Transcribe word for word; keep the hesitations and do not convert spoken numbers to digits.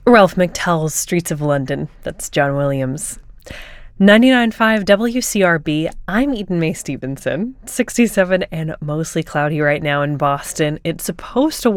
Ralph McTell's Streets of London. That's John Williams. ninety-nine point five W C R B, I'm Eden Mae Stevenson. sixty-seven and mostly cloudy right now in Boston. It's supposed to